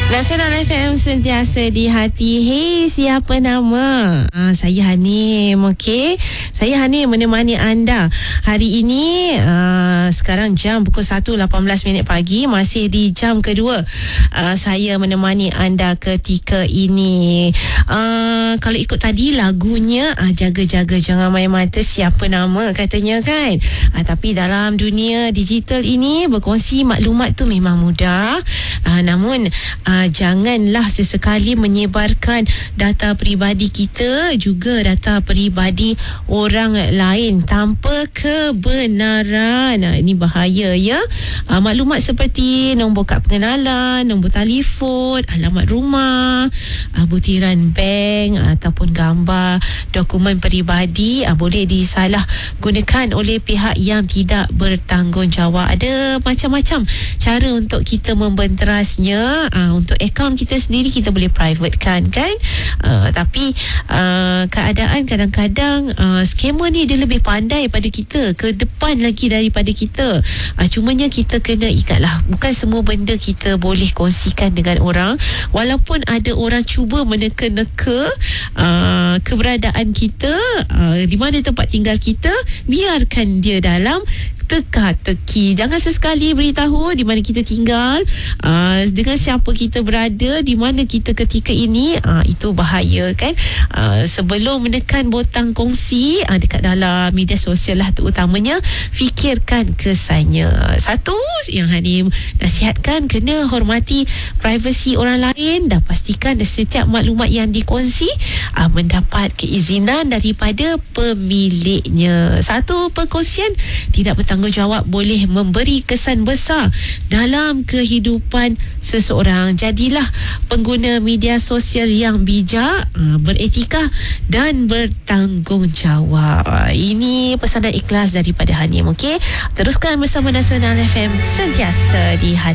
Nasional FM sentiasa di hati. Hey, siapa nama? Saya Hanim. Okey. Saya Hanim menemani anda hari ini. Sekarang jam pukul 1.18 pagi. Masih di jam kedua. Saya menemani anda ketika ini. Kalau ikut tadi lagunya, jaga-jaga jangan main mata, siapa nama katanya kan. Tapi dalam dunia digital ini, berkongsi maklumat tu memang mudah. Namun janganlah sesekali menyebarkan data peribadi kita, juga data peribadi orang lain tanpa kebenaran. Ini bahaya ya. Maklumat seperti nombor kad pengenalan, nombor telefon, alamat rumah, butiran bank ataupun gambar dokumen peribadi boleh disalah gunakan oleh pihak yang tidak bertanggungjawab. Ada macam-macam cara untuk kita membenterasnya. Untuk akaun kita sendiri kita boleh privatekan kan. Tapi keadaan kadang-kadang scammer ni dia lebih pandai pada kita, ke depan lagi daripada kita. Cumanya kita kena ingatlah, bukan semua benda kita boleh kongsikan dengan orang. Walaupun ada orang cuba meneka-neka keberadaan kita, di mana tempat tinggal kita, biarkan dia dalam teka-teki. Jangan sesekali beritahu di mana kita tinggal, dengan siapa kita berada, di mana kita ketika ini. Itu bahaya kan. Sebelum menekan butang kongsi dekat dalam media sosial lah terutamanya, fikirkan kesannya. Satu yang Hanim nasihatkan, kena hormati privasi orang lain dan pastikan setiap maklumat yang dikongsi mendapat keizinan daripada pemiliknya. Satu perkongsian tidak bertanggungjawab boleh memberi kesan besar dalam kehidupan seseorang. Jadilah pengguna media sosial yang bijak, beretika dan bertanggungjawab. Ini pesanan ikhlas daripada Hanim. Okey, teruskan bersama Nasional FM, sentiasa di hati.